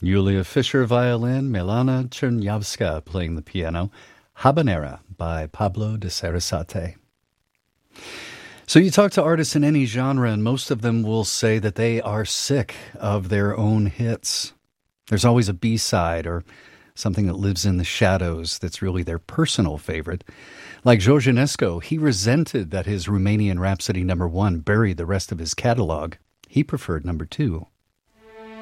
Yulia Fischer violin, Milana Chernyavska playing the piano. Habanera by Pablo de Sarasate. So you talk to artists in any genre, and most of them will say that they are sick of their own hits. There's always a B-side or something that lives in the shadows that's really their personal favorite. Like George Enescu, he resented that his Romanian Rhapsody #1 buried the rest of his catalog. He preferred #2.